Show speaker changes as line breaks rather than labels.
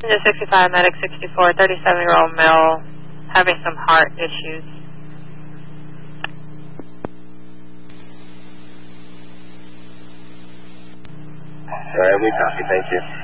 Just 65, medic 64, 37-year-old male having some heart issues.
We copy, thank you.